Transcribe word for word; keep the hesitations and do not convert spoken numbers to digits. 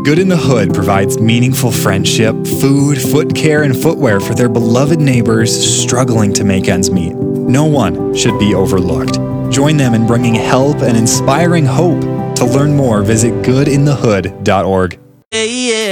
Good in the Hood provides meaningful friendship, food, foot care, and footwear for their beloved neighbors struggling to make ends meet. No one should be overlooked. Join them in bringing help and inspiring hope. To learn more, visit good in the hood dot org. Yeah, yeah.